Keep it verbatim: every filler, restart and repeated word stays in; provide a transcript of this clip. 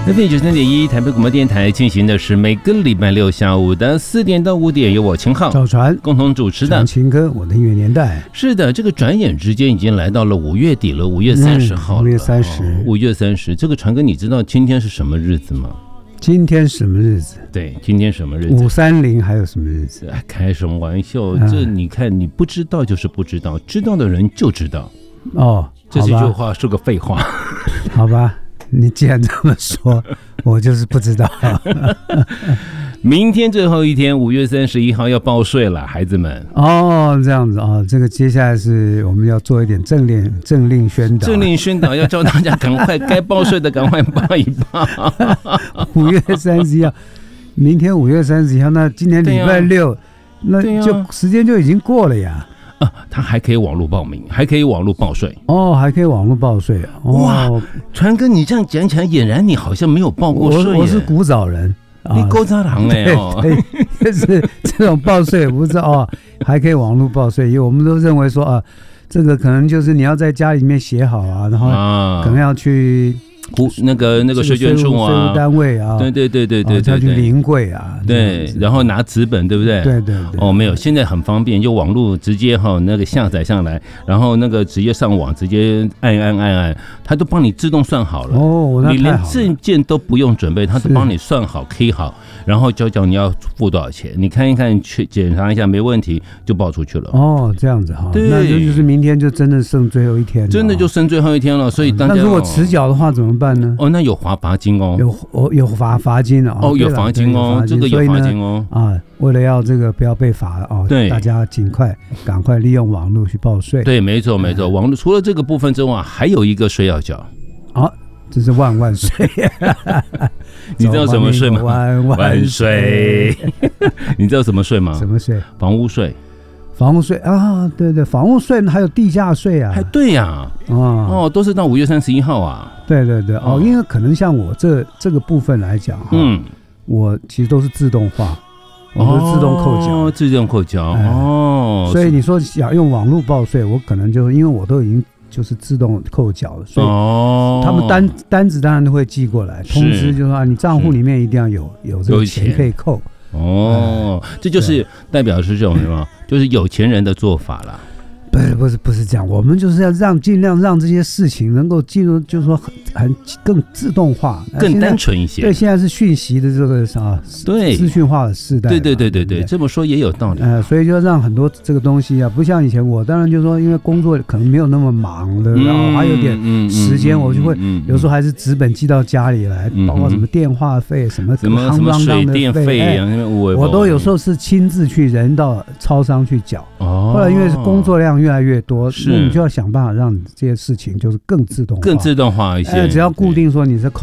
F M 九三点一台北广播电台进行的是每个礼拜六下午的四点到五点，由我秦浩、 赵传共同主持的情歌我的音乐年代。 是的，这个转眼之间已经来到了五月底了，五月三十号了。 五、嗯、月三十， 五、哦、月三十。这个传哥，你知道今天是什么日子吗？ 今天什么日子？ 对，今天什么日子？ 五三零还有什么日子？ 开什么玩笑？嗯、这你看，你不知道就是不知道，知道的人就知道。 哦， 这几句话是个废话。 好吧。你既然这么说，我就是不知道。 明天最后一天，五月三十一号要报税了，孩子们。 哦，这样子啊、哦，这个接下来是我们要做一点政令政令宣导， 政令宣导要叫大家赶快该报税的赶快报一报。 五月三十一号，明天五月三十一号，那今天礼拜六，啊、那就时间就已经过了呀。 啊，他还可以网络报名，还可以网络报税哦，还可以网络报税啊！哦、 哇，传哥，你这样讲起来，俨然你好像没有报过税。 我, 我是古早人， 你古早人嘞哦， 对，就是这种报税不是哦，还可以网络报税，因为我们都认为说啊，这个可能就是你要在家里面写好啊，然后可能要去。 那个那个税捐处啊， 税务单位啊， 对对对对对对，要去临柜啊， 对，然后拿纸本，对不对？ 对对对。 哦，没有，现在很方便，就网络直接哈那个下载上来，然后那个直接上网，直接按按按按，它都帮你自动算好了。 哦， 你连证件都不用准备，它都帮你算好 K 好，然后就叫你要付多少钱，你看一看，去检查一下，没问题就报出去了。 哦，这样子哈， 对， 那就是明天就真的剩最后一天了， 真的就剩最后一天了，所以大家。 那如果迟缴的话怎么办呢？ 哦，那有罚罚金哦， 有有罚罚金哦， 哦有罚金哦，这个有罚金哦啊，为了要这个不要被罚哦， 对， 大家尽快赶快利用网络去报税。 对，没错没错，网络除了这个部分之外，还有一个税要缴。 啊，这是万万税！ 你知道什么税吗？ 万万税！ 你知道什么税吗？ 什么税？ 房屋税。 房屋税啊，对对，房屋税还有地价税啊， 还对呀、啊，哦哦，都是到五月三十一号啊。 对对对，哦，因为可能像我这这个部分来讲，嗯，我其实都是自动化，我都是自动扣缴， 哦，自动扣缴，哎、哦， 所以你说想用网络报税，我可能就因为我都已经就是自动扣缴了，所以他们单单子当然都会寄过来，通知就说啊，你账户里面一定要有有这个钱可以扣。 哦，这就是代表是这种什么，就是有钱人的做法啦。 不是不是不是这样，我们就是要让尽量让这些事情能够进入，就是说很很更自动化， 更单纯一些。 对，现在是讯息的这个啥， 对， 资讯化的时代。 对对对对对，这么说也有道理。 呃，所以就让很多这个东西啊，不像以前我，当然就是说，因为工作可能没有那么忙的，然后还有点时间，我就会有时候还是纸本寄到家里来，包括什么电话费、什么什么什么水电费， 我都有时候是亲自去人到超商去缴。哦，后来因为工作量越来越多，那你就要想办法让这些事情就是更自动化， 更自动化一些。 只要固定说你是